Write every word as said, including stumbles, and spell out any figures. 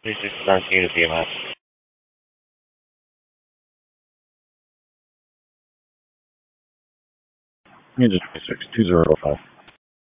three six nine to P M S. Ninja twenty-six two zero five.